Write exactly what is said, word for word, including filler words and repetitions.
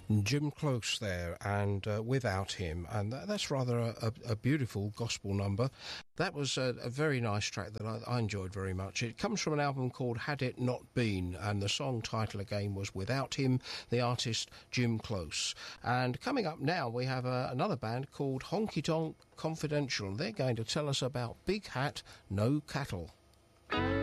Jim Close there, and uh, Without Him, and that, that's rather a, a, a beautiful gospel number. That was a, a very nice track that I, I enjoyed very much. It comes from an album called Had It Not Been, and the song title again was Without Him, the artist Jim Close. And coming up now, we have uh, another band called Honky Tonk Confidential. They're going to tell us about Big Hat, No Cattle.